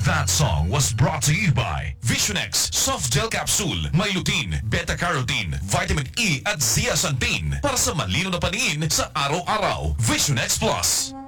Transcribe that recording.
That song was brought to you by Visionex Soft Gel Capsule, may lutein, beta-carotene, vitamin E at zeaxanthin para sa malino na paningin sa araw-araw. Visionex Plus.